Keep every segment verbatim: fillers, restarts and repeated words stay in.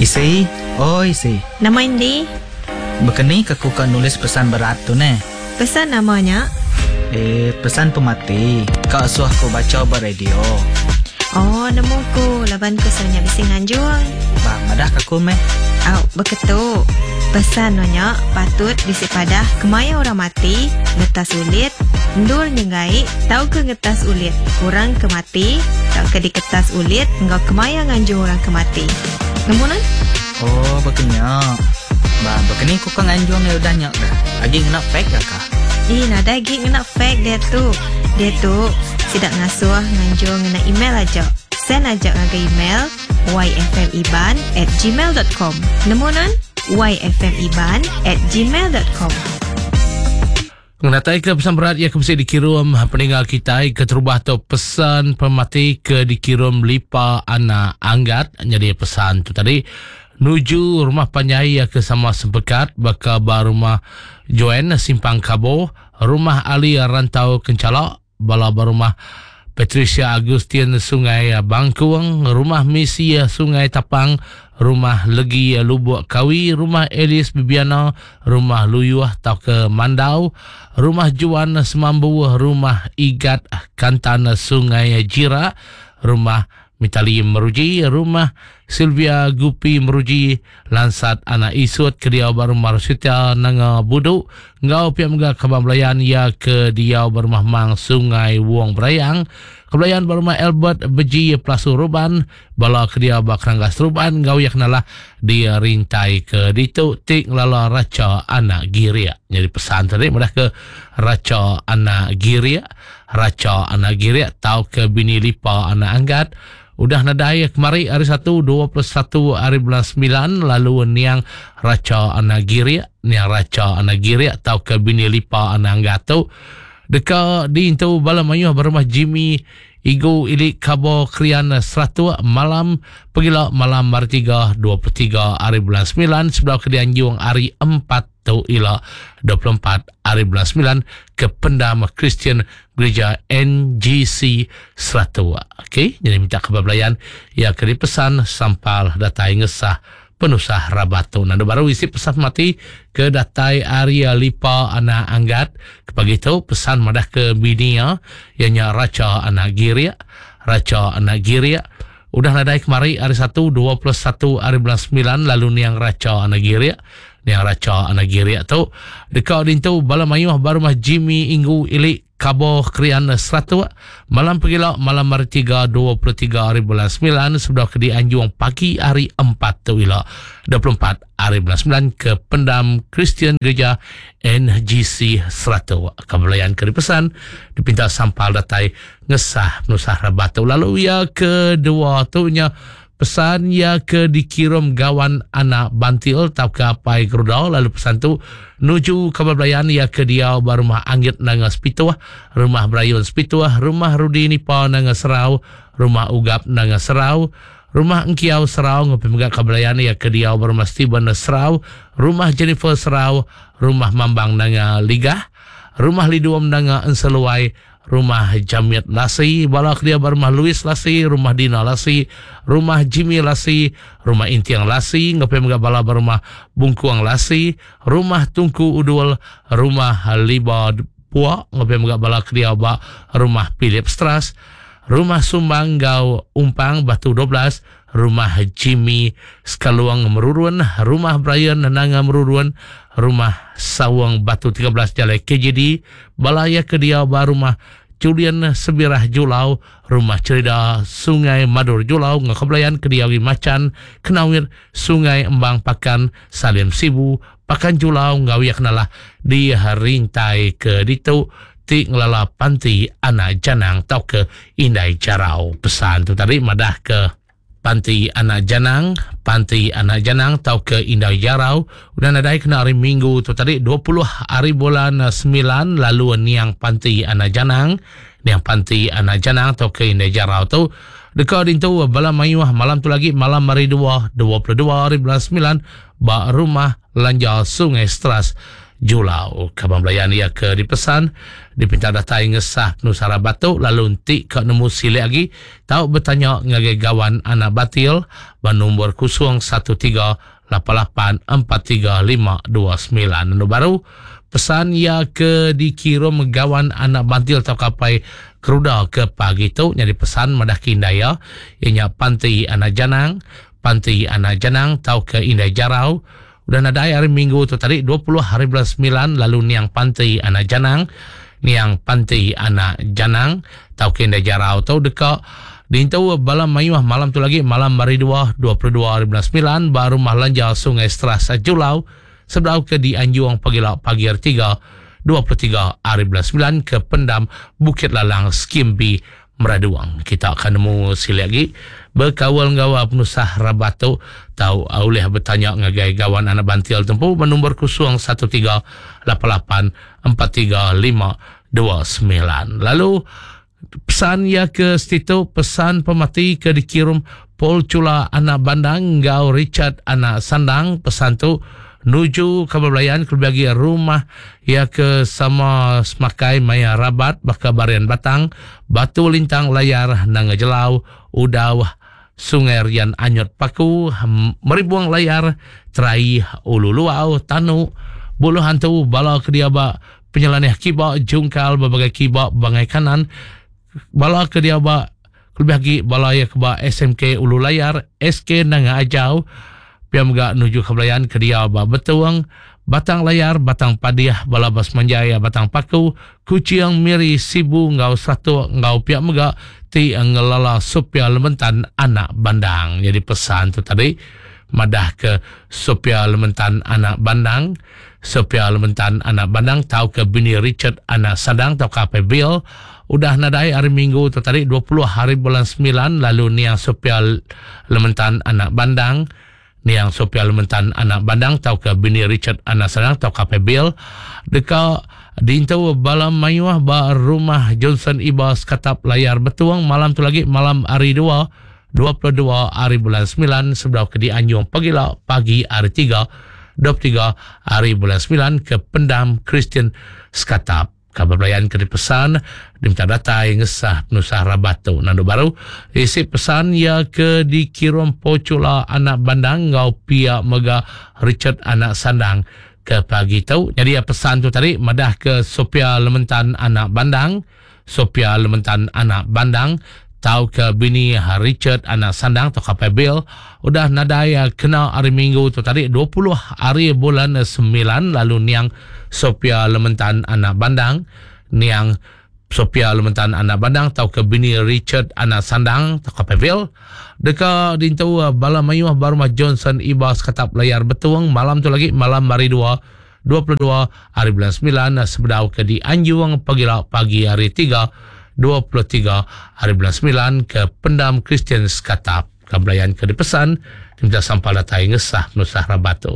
Isi, oh isi. Nama Indi? Bekeni aku kan nulis pesan berat tu ne. Pesan namanya? Eh, pesan pemati. Kak suah ko baca beradio. Oh, nemu ku. Laban pesannya bising anjuang. Bang, madah kaku meh. Au, beketu. Pesan nonya patut bisi padah kemaya orang mati, ngetas ulit, ndur nyengai, tau ke ngetas ulit, orang kemati, tau ke diketas ulit, engkau kemaya nganjung orang kemati. Nemunan? Oh, bekenya. Bang, bekeni ku kan anjuang ya udah nyak dah. Lagi nak fake dah kah? Ih, nah daging nak fake dia tu. Dia tu sidak ngasuh nganjung ngena email aja. Send aja ngaga email y f m iban at gmail dot com. Nemunan? y f m iban at gmail dot com. Mengenai ke pesan berat yang mesti dikirim peninggal kita ke terubah atau pesan pemati ke dikirim lipa anak anggat. Jadi pesan tu tadi nuju rumah Panyai ke sama sempekat bakal rumah Joanne Simpang Kabo, rumah Ali Rantau Kencalak, bala rumah Patricia Agustin Sungai Bangkuang, rumah Misi Sungai Tapang, rumah Legi Lubuk Kawi, rumah Elis Bibiana, rumah Luyuh Tau ke Mandau, rumah Juan Semambu, rumah Igat Kantan Sungai Jira, rumah Mitali Meruji, rumah Sylvia Gupi Meruji, Lansat Anak Isut ke dia berumah Rusita Nanga Buduk, ngau pihak mga kabambelayan ya ke dia berumah Mang Sungai Wong Berayang, kebelayan berumah Albert Beji Plasu Ruban, bala ke dia bakranggas Ruban, ngau yak nalah dia rintai ke ditu tik lala Raca Anak Giria. Jadi pesan tadi mudah ke Raca Anak Giria, Raca Anak Giria tau ke bini lipa anak anggat. Udah nadai kemari hari satu dua puluh satu hari bulan sembilan lalu niang Raca Anak Giria, niang Raca Anak Giria tau ke bini lipa anak anggato deka di intu bala mayuh berumah Jimmy Igu Ilik Kabo Krian Seratu malam pegila malam hari tiga dua puluh tiga hari bulan sembilan sebelah ke dianjung hari empat tu ila dua puluh empat hari bulan sembilan ke Pendam Christian Gereja N G C Seratu. Okey, jadi minta kebablayan ya ke pesan sampal datai ngesah penusah rabatu. Nanda baru isi pesan mati ke datai Arya Lipa Anak Anggat. Kepagi itu pesan madah ke binia ianya Raca Anak Giria, Raca Anak Giria. Udah nadai kemari hari satu dua puluh satu hari bulan sembilan lalu niang Raca Anak Giria. Niang Raca Anak Giria tu dekat dintu bala mayuh baru mah Jimmy Inggu Ilik Kabo Krian Seratu malam pegila malam hari tiga dua puluh tiga hari bulan sembilan sebelah ke dianjung pagi hari empat tu ila dua puluh empat hari bulan sembilan ke Pendam Christian Gereja N G C Seratu. Kebelayan ke pesan dipinta sampal datai ngesah nusah rabatu. Lalu ya kedua tu nya pesan ya ke dikirim gawan anak bantil tau ke apai kerudau. Lalu pesan tu nuju kebelayan ya ke dia berumah Anggit Nanga Spituah, rumah Brayon Spituah, rumah Rudi Nipa Nanga Serau, rumah Ugap Nanga Serau, rumah Engkiau Serau ngopi megak kebelayan ya ke dia berumah Steven Serau, rumah Jennifer Serau, rumah Mambang Nanga Ligah, rumah Liduam Nanga Enseluai, rumah Jamiat Lasi, balak dia berumah Louis Lasi, rumah Dina Lasi, rumah Jimmy Lasi, rumah Intiang Lasi, ngapai mga bala berumah Bungkuang Lasi, rumah Tungku Udul, rumah Liba Pua, ngapai mga bala dia ba rumah Philip Strass, rumah Sumbanggau Umpang Batu dua belas, rumah Jimmy Skaluang Merurun, rumah Brian Nanga Merurun, rumah Sawang Batu tiga belas Jalai K J D, balaya ke dia rumah Julian Sebirah Julau, rumah Cerida Sungai Madur Julau, ngakablayan ke dia Macan Kenawir Sungai Embang Pakan Salim Sibu Pakan Julau ngawiak nalah di rintai ke ditu ti ngelala panti anak janang tau ke Indai Jarau. Pesan tu tadi madah ke Panti Anak Janang, Panti Anak Janang tau ke Indai Jarau. Udah nadai kena hari Minggu tu tadi dua puluh hari bulan sembilan lalu niang Panti Anak Janang, niang Panti Anak Janang tau ke Indai Jarau tu dekat dintu bala mayuh malam tu lagi malam hari dua dua puluh dua hari bulan sembilan ba rumah Lanja Sungai Stras Julau. Kabar belayan ia ke dipesan dipinta datai ngesah penusara batu lalu nanti ke nemu sili lagi tahu bertanya ngagai gawan anak batil bernombor kosong satu tiga lapan lapan empat tiga lima dua sembilan. Anu baru pesan ia ke dikirim gawan anak batil atau kapai keruda ke pagi tu jadi pesan madah ke Indaya ianya pantai anak janang pantai anak janang tau ke Indah Jarau. Udah nadai hari Minggu tu tadi dua puluh hari bulan sembilan lalu niang pantai anak janang niang pantai anak janang tau ke Indah Jarau tau dekat dintau balam mayuah malam tu lagi malam hari dua dua puluh dua hari bulan sembilan baru malanja Sungai Strasa Julau sebelah ke di Anjuang pagi pagi hari tiga dua puluh tiga hari bulan sembilan ke Pendam Bukit Lalang Skimbi Meraduang. Kita akan nemu sili lagi berkawal gawa penusah Rabatu tahu oleh bertanya ngagai gawan anak bantil tempuh bernombor kosong satu tiga lapan lapan empat tiga lima dua sembilan. Lalu pesan ya ke situ pesan pemati ke dikirim Paul Cula anak Bandang Gau Richard anak Sandang pesan tu nuju kabablayan ke bagi rumah ya ke sama semakai maya rabat baka barian batang batu lintang layar nang jelau udaw sungai rian anyot paku meribuang layar terai ulu luau tanu bulu hantu bala kediaba penyelaneh kiba jungkal berbagai kiba bangai kanan bala kediaba kelebagi bala ya keba S M K ulu layar S K nang ajau piam ga nuju kablayan kediaba betuang batang layar batang padiah balabas manjaya batang paku kuciang miri sibu ngau satu ngau piak mega ti ngelala supya lementan anak bandang. Jadi pesan tu tadi madah ke supya lementan anak bandang supya lementan anak bandang tahu ke bini Richard anak sadang tahu ke Bill udah nadai hari Minggu tu tadi dua puluh hari bulan sembilan lalu ni yang supya lementan anak bandang ni yang Sophia Lementan anak Bandang tau ke bini Richard anak Sadang tau ke Bill dekat dintau balam mayuah ba rumah Johnson Ibas katap layar betuang malam tu lagi malam hari dua dua puluh dua hari bulan sembilan sebelah ke di Anjung pagi lah pagi hari tiga dua puluh tiga hari bulan sembilan ke Pendam Christian Skatap. Kabar belayan ke pesan diminta datai ngesah penusah Rabatu. Nando baru isi pesan ya ke dikirim Pocula anak Bandang ngau pia mega Richard anak Sandang ke pagi tau. Jadi ya pesan tu tadi madah ke Sophia Lementan anak Bandang Sophia Lementan anak Bandang tau ke bini Richard anak Sandang tau ke Bill udah nadai kena hari Minggu tu tadi dua puluh hari bulan sembilan lalu niang Sophia Lementan anak Bandang niang Sophia Lementan anak Bandang tau ke bini Richard anak Sandang tau ke Bill dekat dintau bala mayuah barumah Johnson Ibas katap layar betuang malam tu lagi malam hari dua dua puluh dua hari bulan sembilan sebedau ke di Anjuang pagi pagi hari tiga dua puluh tiga hari bulan sembilan ke Pendam Christian Skatap. Kablayan ke dipesan diminta sampal datai ngesah penusah Rabatu.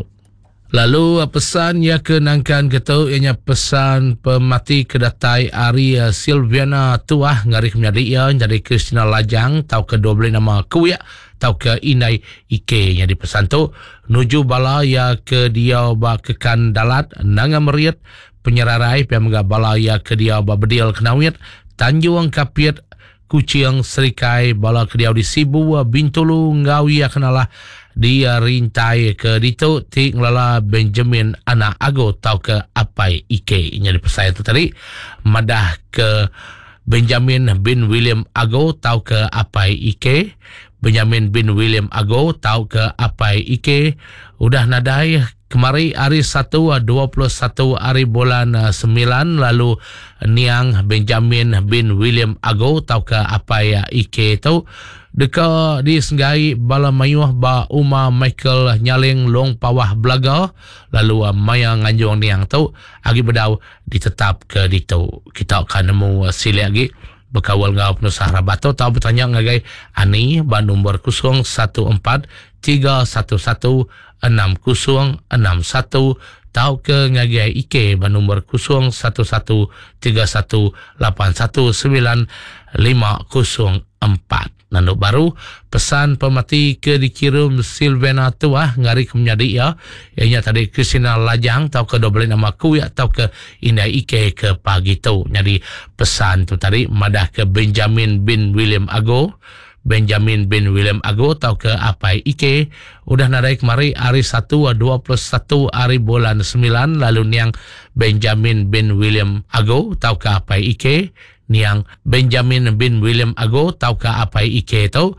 Lalu pesan ya ke nangkan ketau ianya pesan pemati kedatai Ari Silviana Tuah ngari kemenjadi ia jadi Christina Lajang tau ke dua belas nama kuya tau ke Inai Ike nya di pesan tu nuju bala ya ke dia ba kekan dalat nanga meriat penyerarai pia mega bala ya ke dia ba bedil kenawit Tanjung Kapiat Kuciang Serikai bala ke dia di Sibu Bintulu ngawi ya kenalah dia rintai ke ditu ti ngelala Benjamin anak Ago tau ke Apai Ike nya di pesan tu tadi madah ke Benjamin bin William Ago tau ke Apai Ike Benjamin bin William Ago tau ke Apai Ike udah nadai kemari hari satu dua puluh satu hari bulan sembilan lalu niang Benjamin bin William Ago tau ke Apai Ike tau deka di senggai bala mayuah ba Uma Michael Nyaling Long Pawah Belaga lalu maya nganjung niang tau agi bedau ditetap ke ditu. Kita akan nemu sili lagi berkawal ngau penusah Rabatu tau bertanya ngagai ani ba nombor kosong satu empat tiga satu satu enam kosong enam satu tau ke ngagai Ike ba nombor kosong satu satu tiga satu lapan satu sembilan lima kosong empat. Nanduk baru pesan pemati ke dikirim Silvana tu ah ngari ke menjadi ya. Ianya tadi Christina Lajang tau ke dobelin nama ku ya tau ke Inai Ike ke pagi tu. Jadi pesan tu tadi madah ke Benjamin bin William Ago. Benjamin bin William Ago tau ke Apai Ike. Udah nadai kemari hari satu dua puluh satu hari bulan sembilan lalu niang Benjamin bin William Ago tau ke Apai Ike. Niang Benjamin bin William Ago tau ka Apai Ike tau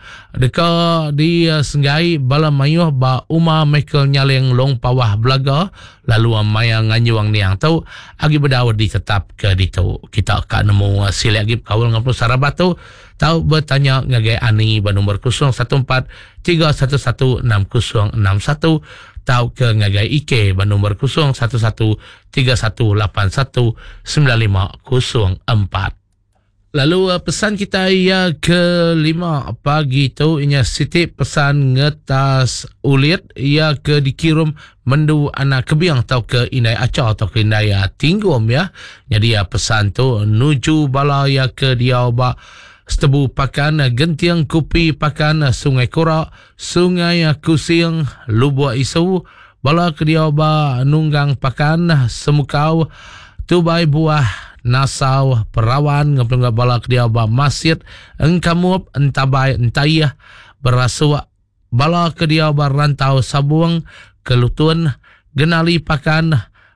deka di uh, senggai bala mayuh ba Uma Michael Nyaleng long pawah belaga lalu uh, maya nganyuang niang tau agi berdawat ditetap ke ditu kita ka nemu uh, sili agi kawal ngapun sarabat tu tau bertanya ngagai ani ba nombor kosong satu empat tiga satu satu enam kosong enam satu tau ke ngagai Ike ba nombor kosong satu satu tiga satu lapan satu sembilan lima kosong empat. Lalu uh, pesan kita ya kelima pagi tu inya Siti pesan ngetas ulit ya ke dikirim mendu anak kebiang tau ke Indai Acah atau ke Indai Tinggum ya. Jadi ya pesan tu nuju bala ya ke dia ba Setebu pakan gentiang kupi pakan Sungai Korak, Sungai Kusing, Lubuk Isu, bala ke dia ba nunggang pakan Semukau, Tubai Buah Nasau, Perawan, ngapun bala ke dia ba Masjid, Engkamup, Entabai, Entayah, Berasua, bala ke dia ba Rantau Sabuang, Kelutun, Genali Pakan,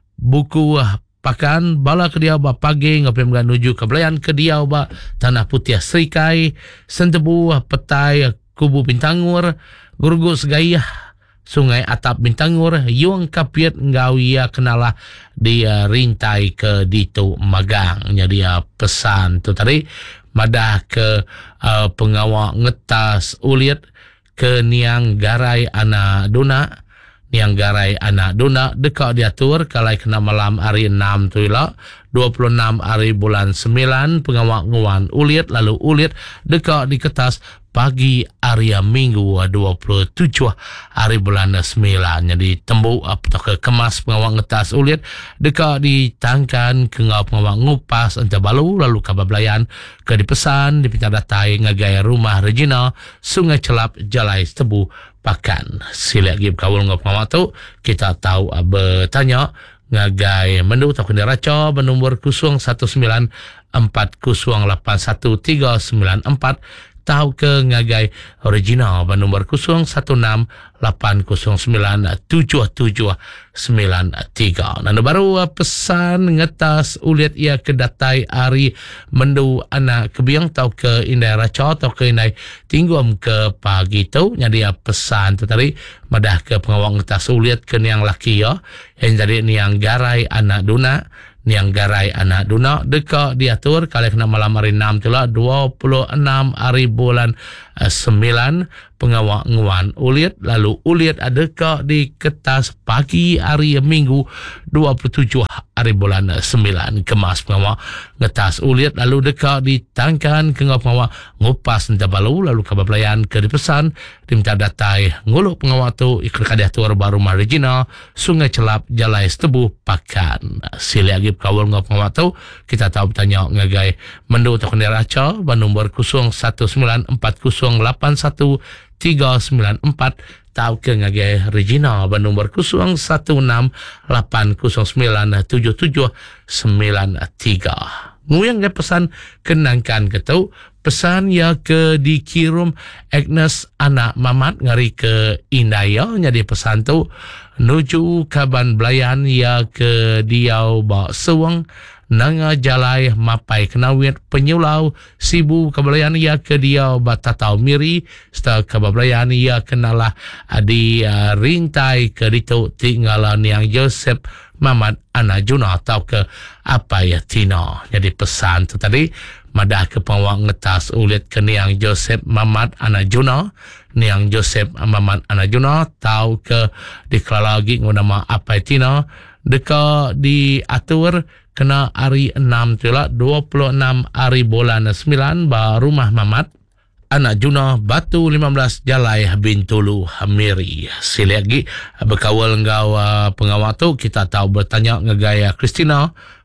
Buku Pakan, bala ke dia ba Pagi, ngapun menuju ke Belayan ke dia ba Tanah Putih Serikai, Sentebu, Petai, Kubu Bintangur, Gurgus Gayah, Sungai Atap Bintangur, Yung Kapiat Ngawia kenalah dia rintai ke ditu magang. Jadi uh, pesan tu tadi madah ke uh, pengawal ngetas ulit ke niang garai anak duna. Niang garai anak duna dekat diatur kalai kena malam hari enam tu lah dua puluh enam hari bulan sembilan pengawal nguan ulit lalu ulit dekat di kertas pagi hari minggu dua puluh tujuh hari bulan sembilan. Jadi tembuk atau ke kemas pengawal ngetas ulit dekat ditangkan ke ngau pengawal ngupas entah balu lalu kabar belayan ke dipesan dipinta datai ngagaya rumah Regina Sungai Celap Jalai Tebu Pakan. Sila lagi berkawal ngau pengawal tu kita tahu uh, bertanya ngagai mendu tak kena raca bernombor kosong satu sembilan empat kosong lapan satu tiga sembilan empat tahu ke ngagai original bernombor kosong satu enam lapan kosong sembilan tujuh tujuh sembilan tiga. Nanda baru pesan ngetas ulit ia kedatai hari mendu anak kebiang tahu ke Indai Raca atau ke Indai Tinggum ke pagi tu. Jadi pesan tu tadi madah ke pengawal ngetas ulit ke niang laki ya yang jadi niang garai anak duna. Niang garai anak duna dekat diatur kalau kena malam hari enam tu lah dua puluh enam hari bulan uh, sembilan pengawal nguan ulit lalu ulit adakah di kertas pagi hari minggu dua puluh tujuh hari bulan sembilan kemas pengawal ngetas ulit lalu dekat ditangkan ke pengawal ngupas entah balu lalu kabar belayan ke dipesan diminta datai nguluk pengawal tu ikut diatur baru Regina Sungai Celap Jalai Tebu Pakan. Sila lagi kawal ngau pengawal tu kita tahu bertanya ngagai mendu tak kena raca bernombor kosong satu sembilan empat kosong lapan satu tiga sembilan empat tahu ke ngagai Regina bernombor kosong satu enam lapan kosong sembilan tujuh tujuh sembilan tiga. Nguyang ke pesan kenangkan ke tu pesan ya ke dikirim Agnes anak Mamat ngari ke Indaya. Jadi pesan tu nuju kaban belayan ya ke diau ba sewang nanga jalai mapai kenawit penyulau sibu kebelayan ya ke dia batatau miri setelah kebelayan ya kenalah di uh, rintai ke ditu tinggalan yang Joseph Mamat anak Juna atau ke apa ya Tino. Jadi pesan tu tadi madah ke pengawal ngetas ulit ke niang Joseph Mamat anak Juna niang Joseph Mamat anak Juna tahu ke dikelala lagi nama apa ya Tino dekat diatur kena hari enam tu lah dua puluh enam hari bulan sembilan ba rumah Mamat anak Juna Batu lima belas Jalai Bintulu Miri. Sila lagi berkawal ngau uh, pengawal tu kita tahu bertanya ngegaya Christina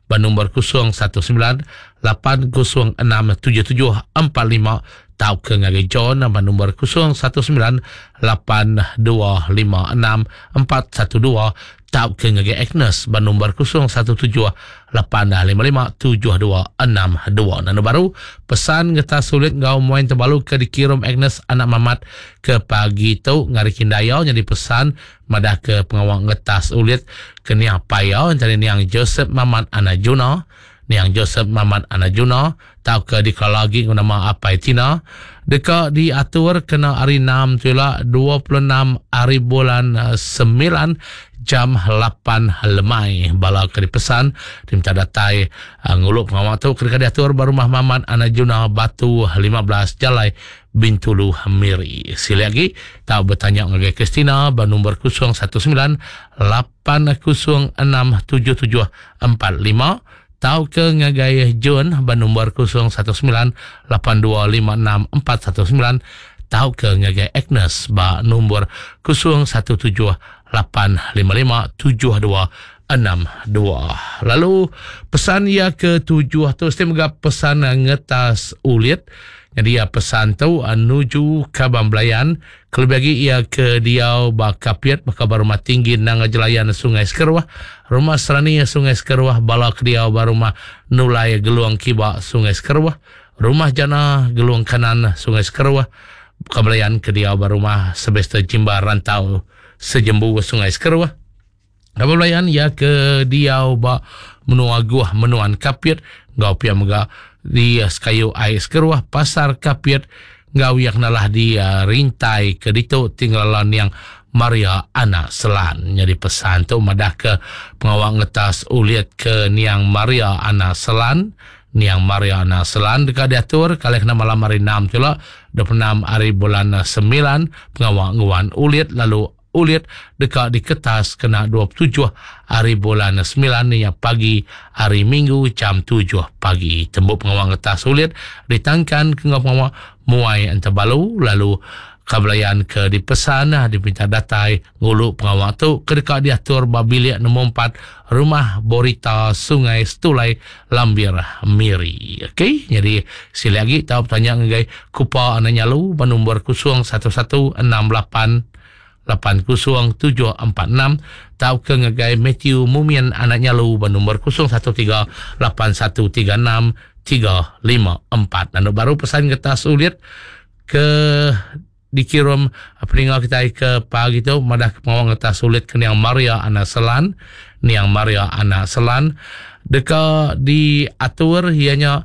Nombor kosong satu sembilan lapan kosong enam tujuh tujuh empat lima. Tau ke ngagai John nombor kosong satu sembilan lapan dua lima enam empat satu dua. Tau ke ngagai Agnes nombor kosong satu tujuh lapan lima lima tujuh dua enam dua. Nano baru pesan ngeta sulit ngau moin terbalu ke dikirim Agnes anak mamat ke pagi tu ngari kindayau jadi pesan madah ke pengawal ngeta sulit ke niang payau jadi niang Joseph Mamat anak Juno. Niang Joseph Mamat anak Juno tau ke di lagi nama apa itina deka diatur kena hari enam tu lah dua puluh enam hari bulan sembilan jam lapan lemai bala ke dipesan diminta datai uh, nguluk pengawal tu ketika diatur baru rumah Mamat anak Juno Batu lima belas Jalai Bintulu Miri. Sila lagi tau bertanya ngagai Kristina nombor kosong satu sembilan lapan kosong enam tujuh tujuh empat lima. Tau ke ngagai John nombor kosong satu sembilan lapan dua lima enam empat satu sembilan. Tau ke ngagai Agnes ba nombor kosong satu tujuh lapan lima lima tujuh dua enam dua. Lalu pesan ia ke tujuh tu semoga pesan ngetas ulit. Jadi ia pesan tu menuju ke Bamblayan. Kalau bagi ia ke Diau Bakapiat Bakabar Rumah Tinggi nang Jelayan Sungai Sekerwah. Rumah Serani Sungai Sekerwah bala ke Diau Barumah Nulai Geluang Kiba Sungai Sekerwah. Rumah Jana Geluang Kanan Sungai Sekerwah. Bamblayan ke Diau Barumah Sebesta Jimba Rantau Sejembu Sungai Sekerwah. Bamblayan ia ke Diau Ba Menua Guah Menuan Kapiat. Ngau pia mega di Sekayu Ais Kerwah Pasar Kapiat ngau yak nalah di uh, Rintai ke dito tinggalan yang Maria Anak Selan. Jadi pesan tu madah ke pengawal ngetas uliat ke Niang Maria Anak Selan. Niang Maria Anak Selan dekat diatur kalih kena malam hari enam tu lah dua puluh enam hari bulan sembilan pengawal nguan uliat lalu uliat dekat di Ketas kena dua puluh tujuh hari bulan sembilan ni yang pagi hari Minggu jam tujuh pagi. Tembuk pengawal Ketas uliat ditangkan ke pengawal Muai Antabalu lalu kabelayan ke dipesan diminta datai ngulu pengawal tu ke dekat diatur babiliak nombor empat Rumah Borita Sungai Setulai Lambir Miri. Okey, jadi sila lagi tahu bertanya ngai kupa anak nyalu nombor kosong satu satu enam lapan lapan kosong tujuh empat enam. Tahu ke ngagai Matthew Mumian anak nyalu nombor kosong satu tiga lapan satu tiga enam tiga lima empat. Dan baru pesan kita sulit ke dikirim peninggal kita ke pagi tu madah pengawal kita sulit ke Niang Maria Anak Selan. Niang Maria Anak Selan dekat diatur ianya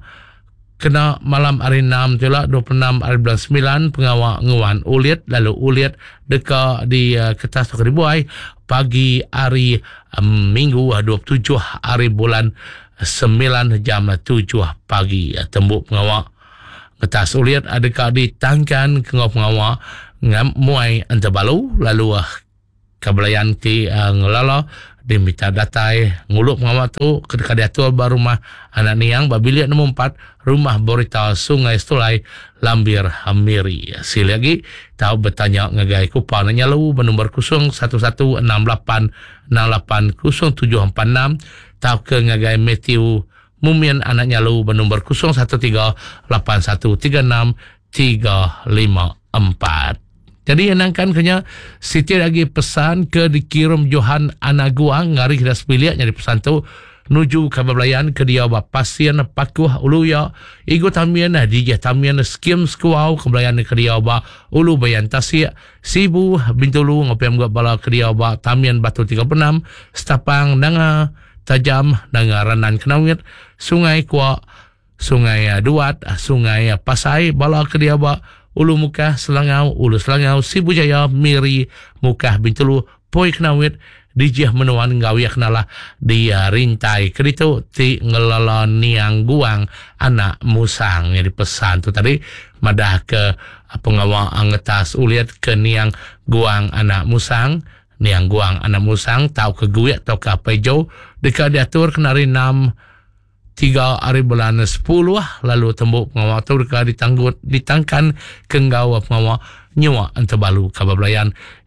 kena malam hari enam tu lah dua puluh enam hari bulan sembilan pengawal nguan uliat lalu uliat dekat di uh, Ketas tu Keribuai pagi hari um, Minggu dua puluh tujuh hari bulan sembilan jam tujuh pagi. Tembuk pengawal Ketas uliat adakah ditangkan ke pengawal ngam Muai Antabalu lalu uh, kabelayan ti uh, ngelala diminta datai nguluk pengawal tu ketika diatur baru rumah anak niang babiliak nombor empat Rumah Borita Sungai Setulai Lambir Miri. Sila lagi tahu bertanya ngagai kupa nanya lu nombor kosong satu satu enam lapan enam lapan kosong tujuh empat enam. Tahu ke ngagai Matthew Mumian anaknya lu nombor kosong satu tiga lapan satu tiga enam tiga lima empat. Jadi enangkan kenya Siti lagi pesan ke dikirim Johan Anaguang ngari kita sepiliak jadi pesan tu nuju ke Bamblayan ke dia pasien pakuh uluya igu tamian di je tamian skim skuau ke Bamblayan ke dia ba ulu bayan tasik Sibu Bintulu ngopiam gak bala ke dia ba tamian Batu tiga puluh enam Setapang Nanga Tajam Nanga Ranan Kenawit Sungai Kuak Sungai Duat Sungai Pasai bala ke dia ba Ulu Mukah Selangau Ulu Selangau Sibu Jaya Miri Mukah Bintulu Poi Kenawit dijih menuan ngawiak nalah di uh, Rintai kedito ti ngelala Niang Guang anak Musang. Jadi pesan tu tadi madah ke uh, pengawal angetas uliat ke Niang Guang anak Musang. Niang Guang anak Musang tahu ke guyak atau ke apa jauh dekat diatur kenari enam tiga hari bulan sepuluh lalu tembuk pengawal tu dekat ditanggut ditangkan ke ngau pengawal nyawa Antabalu Kabablayan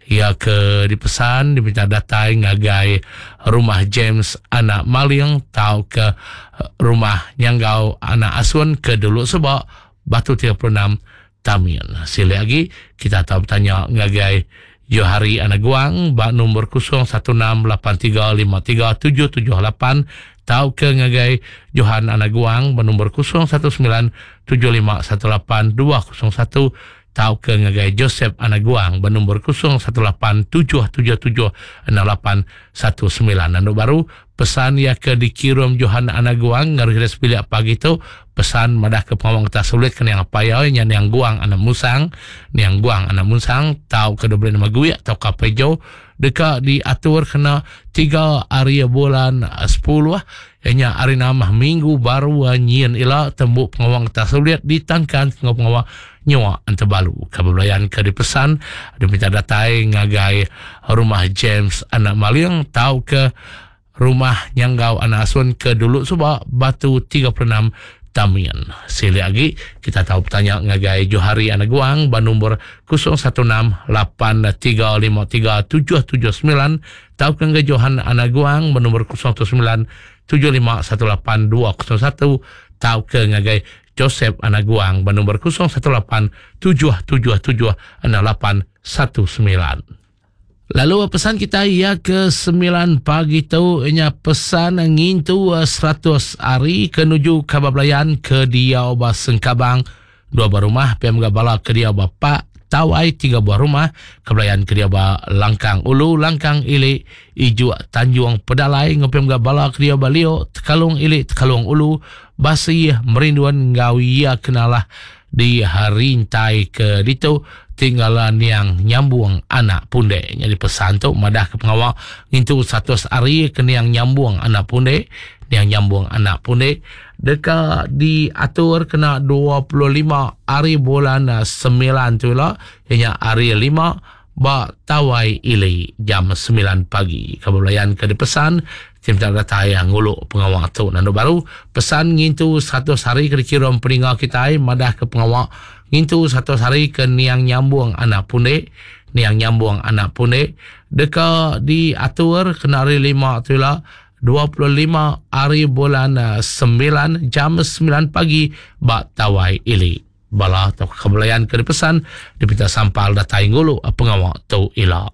ia ke dipesan diminta datai ngagai rumah James anak Maliang tau ke rumah Nyanggau anak Asun ke dulu sebab Batu tiga puluh enam Tamian. Sila lagi kita tahu bertanya ngagai Johari anak Guang bak nombor kosong satu enam lapan tiga lima tiga tujuh tujuh lapan tau ke ngagai Johan anak Guang bernombor kosong satu sembilan tujuh lima satu lapan dua kosong satu tau ke ngagai Joseph anak Guang bernombor kosong satu lapan tujuh tujuh tujuh enam lapan satu sembilan. Anu baru pesan ya ke dikirim Johan anak Guang ngaris bilik pagi tu pesan madah ke pengawang kita sulit kan yang apa ya yang yang Guang anak Musang yang Guang anak Musang tau ke dua nama gue tau ke pejo dekat diatur kena tiga hari bulan sepuluh hanya hari nama minggu baru nyian ila tembuk pengawang kita sulit ditangkan ke pengawang nyawa antebalu kabelayan ke dipesan diminta datai ngagai rumah James anak Maliang tau ke rumah Nyanggau anak Asun ke dulu sebab Batu tiga puluh enam Tamian. Sila lagi kita tahu bertanya ngagai Johari anak Guang bernombor kosong satu enam lapan tiga lima tiga tujuh tujuh sembilan tahu ke ngagai Johan anak Guang bernombor kosong satu sembilan tujuh lima satu lapan dua kosong satu tahu ke ngagai Joseph anak Guang bernombor kosong satu lapan tujuh tujuh tujuh enam lapan satu sembilan. Lalu pesan kita ia ke sembilan pagi tu ianya pesan ngintu seratus hari kenuju kabablayan ke Diau Ba Sengkabang dua buah rumah pem gabala ke Diau Ba Pak Tawai tiga buah rumah kabablayan ke Diau Ba Langkang Ulu Langkang Ili Iju Tanjung Pedalai ngopem gabala ke Diau Ba Lio Tekalung Ili Tekalung Ulu Basi merinduan ngawi ia kenalah di harintai ke ditu tinggalan yang nyambung anak punde. Jadi pesan tu madah ke pengawal ngintu satu hari kena yang nyambung anak punde, yang nyambung anak punde dekat diatur kena dua puluh lima hari bulan sembilan tu lah hanya hari lima ba tawai ili jam sembilan pagi kabelayan ke dipesan tim tak data yang nguluk pengawal tu nando baru pesan ngintu satu hari ke dikirim peninggal kita madah ke pengawal ngintu satu hari ke niang nyambung anak punde niang nyambung anak punde dekat diatur kena hari lima tu lah dua puluh lima hari bulan sembilan jam sembilan pagi ba tawai ili bala atau kebelayan ke pesan dipinta sampal datai ngulu pengawal tu ila.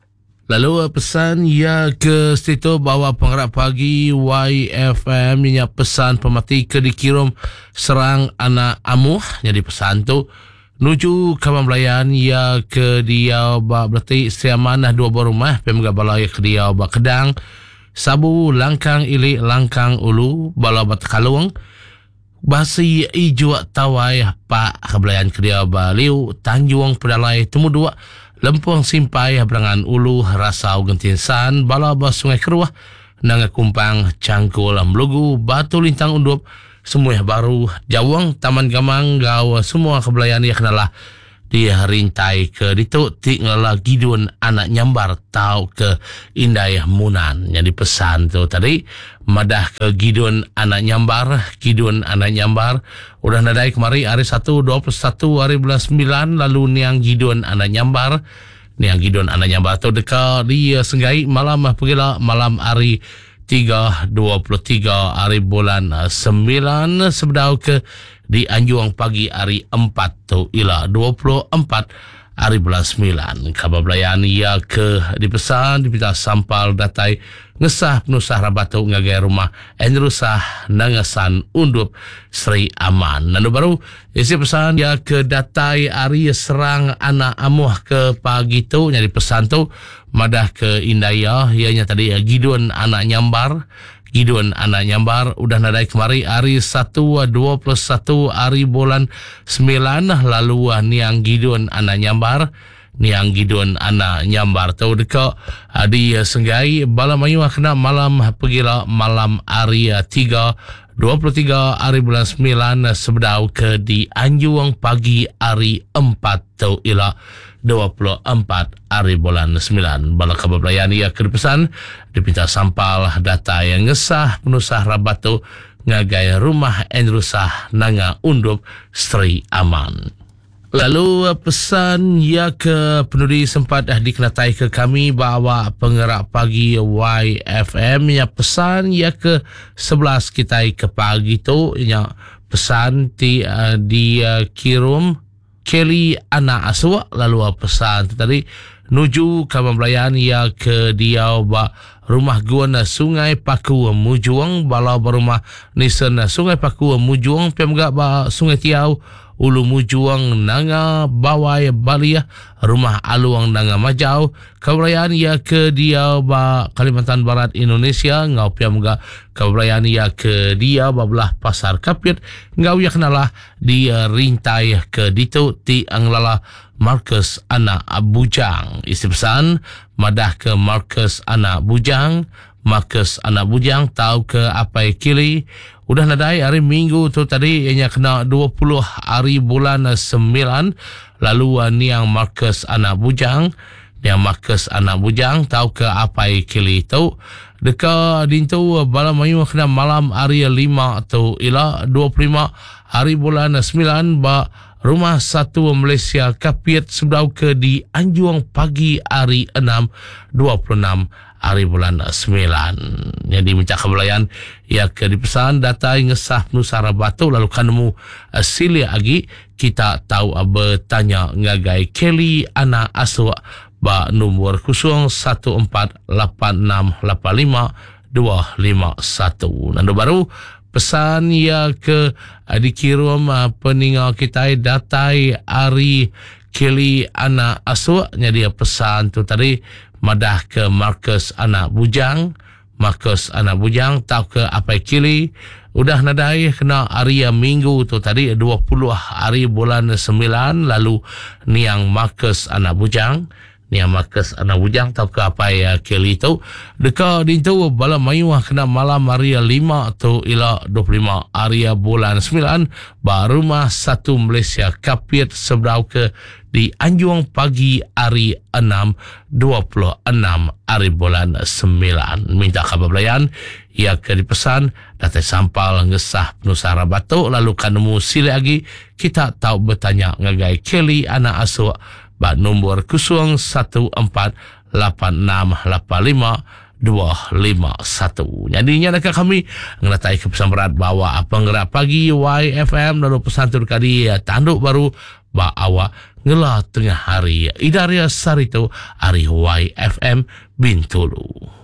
Lalu pesan ya ke situ bahawa pengarap pagi Y F M nya pesan pemati ke dikirim serang anak amuh jadi pesan tu nuju kabablayan ya ke Diau Ba berarti Siamanah dua buah rumah pemga bala ya ke Diau Ba Kedang Sabu Langkang Ili Langkang Ulu bala Ba Tekalung Basi Ijo Tawai Pak kabelayan ke Diau Ba Liu Tanjung Pedalai temu dua Lempung Simpai Berangan Ulu Rasau Gentinsan bala Ba Sungai Keruah Nanga Kumpang Cangkul Melugu Batu Lintang Undup semua baru Jawang Taman Gamang Gau semua kabelayan ya kenalah di harintai ke ditu tinggal Gidun anak nyambar tau ke Indai Munan yang dipesan tu tadi madah ke Gidun anak nyambar Gidun anak nyambar udah nadai kemari hari satu dua puluh satu hari bulan sembilan lalu niang Gidun anak nyambar niang Gidun anak nyambar tu dekat di Senggai malam pergilah malam hari tiga dua puluh tiga hari bulan sembilan sebedau ke di Anjuang pagi hari empat tu ila dua puluh empat hari bulan sembilan kabablayan ia ke dipesan dipinta sampal datai ngesah penusah rabatu ngagai rumah enrusah nangasan undup Sri Aman nandu baru isi pesan ia ke datai hari serang anak amuh ke pagi tu jadi pesan tu madah ke Indaya ianya tadi Gidun anak nyambar Gidun anak nyambar udah nadai kemari hari satu dua puluh satu hari bulan sembilan lalu niang Gidun anak nyambar niang Gidun anak nyambar tu dekat di Senggai bala mayu kena malam pergilah malam hari tiga dua puluh tiga hari bulan sembilan sebedau ke di Anjuang pagi hari empat tu ila dua puluh empat hari bulan sembilan bala kabablayan ia kepesan dipinta sampal data yang ngesah penusah rabatu ngagai rumah enrusah nanga undup Sri Aman. Lalu uh, pesan ya ke penulis sempat dah dikenatai ke kami bahawa penggerak pagi Y F M ya pesan ya ke sebelas kita ke pagi tu ya pesan di uh, di uh, kirim Kelly anak aswa lalu uh, pesan tu tadi nuju ke pembelayan ya ke dia ba rumah gua Sungai Paku Mujuang balau berumah nisan Sungai Paku Mujuang pemgak ba Sungai Tiau Ulu Mujuang Nanga Bawai Balia Rumah Aluang Nanga Majau Keberayaan ya ke dia ba Kalimantan Barat Indonesia ngau pia mga keberayaan ya ke dia ba belah Pasar Kapit ngau ya kenalah di rintai ke ditu ti anglala Marcus Anak Bujang. Isi pesan madah ke Marcus Anak Bujang. Marcus Anak Bujang tahu ke apa kili udah nadai hari Minggu tu tadi ianya kena dua puluh hari bulan sembilan lalu niang Marcus Anak Bujang niang Marcus Anak Bujang tahu ke apa kili tu deka dintu bala mayu kena malam hari lima tu ila dua puluh lima hari bulan sembilan ba rumah satu Malaysia Kapit sebdau ke di Anjuang pagi hari enam dua puluh enam hari bulan sembilan. Jadi minta kebelayan ya ke dipesan data ngesah Nusara Batu lalu kanemu uh, sili agi kita tahu uh, bertanya ngagai Kelly anak aswa ba nombor kosong satu empat lapan enam lapan lima dua lima satu. Nando baru pesan ya ke uh, dikirim uh, peninggal kita datai hari Kelly anak aswa jadi pesan tu tadi madah ke Marcus Anak Bujang. Marcus Anak Bujang tahu ke apa kili udah nadai kena hari Minggu tu tadi dua puluh hari bulan sembilan lalu niang Marcus Anak Bujang niang Marcus Anak Bujang tahu ke apa ya kili tu deka dintu bala mayu kena malam hari lima tu ila dua puluh lima hari bulan sembilan ba rumah satu Malaysia Kapit sebdau ke di Anjuang pagi hari enam dua puluh enam hari bulan sembilan. Minta kabar belayan ia ke dipesan datai sampal ngesah Nusara Batu lalu kanemu sili lagi kita tahu bertanya ngagai Kelly anak aswa ba nombor kosong satu empat lapan enam lapan lima dua lima satu. Jadinya dekat kami ngelatai kepesan berat bahawa penggerak pagi Y F M lalu pesan tu kadi tanduk baru ba awak ngelah tengah hari Idaria Sarito hari Y F M Bintulu.